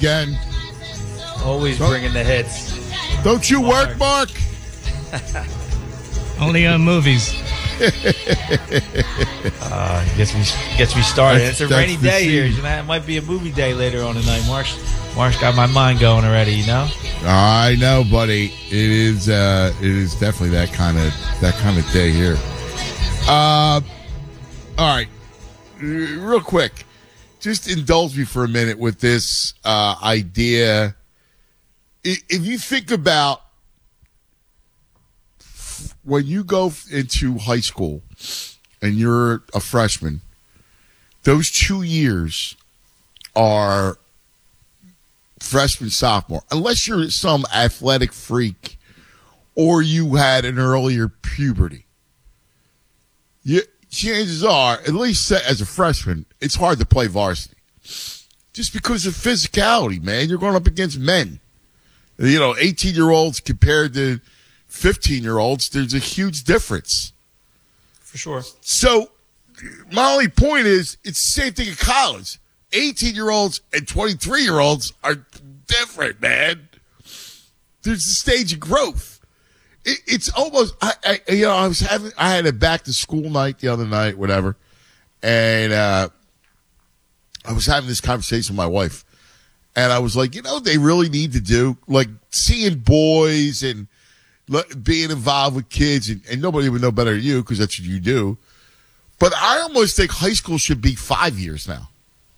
again. Always bringing the hits. Don't you work, Mark? Only on movies. Gets me started. It's a rainy day here. Man, it might be a movie day later on tonight. Mark's got my mind going already. You know. I know, buddy. It is definitely that kind of day here. All right, real quick, just indulge me for a minute with this idea. If you think about when you go into high school and you're a freshman, those 2 years are freshman, sophomore, unless you're some athletic freak or you had an earlier puberty. Chances are, at least as a freshman, it's hard to play varsity. Just because of physicality, man. You're going up against men. 18-year-olds compared to 15-year-olds, there's a huge difference. For sure. So my only point is it's the same thing in college. 18-year-olds and 23-year-olds are different, man. There's a stage of growth. It's almost I had a back to school night the other night, whatever, and I was having this conversation with my wife, and I was like, they really need to do like seeing boys and being involved with kids, and nobody would know better than you because that's what you do. But I almost think high school should be 5 years now.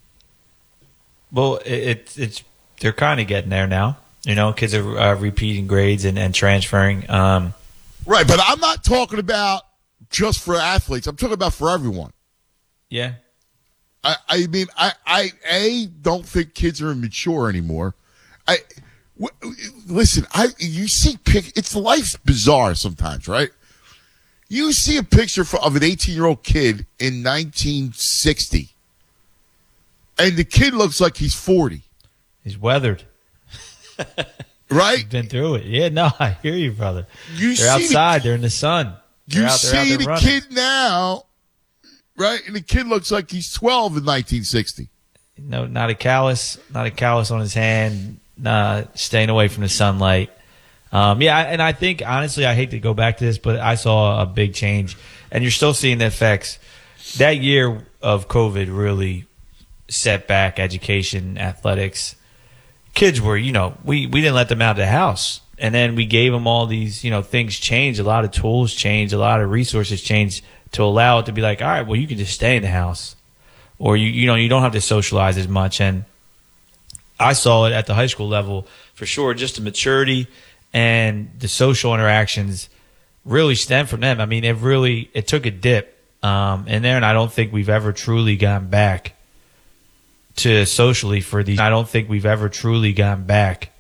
Well, it's they're kind of getting there now. Kids are repeating grades and transferring. Right, but I'm not talking about just for athletes. I'm talking about for everyone. Yeah. I mean, I don't think kids are immature anymore. Listen, you see it's life's bizarre sometimes, right? You see a picture of an 18-year-old kid in 1960, and the kid looks like he's 40. He's weathered. Right? He's been through it. Yeah, no, I hear you, brother. They're outside. They're in the sun. You see the kid now, right? And the kid looks like he's 12 in 1960. No, not a callus on his hand, staying away from the sunlight. And I think, honestly, I hate to go back to this, but I saw a big change. And you're still seeing the effects. That year of COVID really set back education, athletics. Kids were, we didn't let them out of the house. And then we gave them all these, things changed. A lot of tools changed. A lot of resources changed to allow it to be like, all right, well, you can just stay in the house. Or, you don't have to socialize as much. And I saw it at the high school level for sure. Just the maturity and the social interactions really stemmed from them. I mean, it took a dip in there. And I don't think we've ever truly gone back to socially for these. I don't think we've ever truly gone back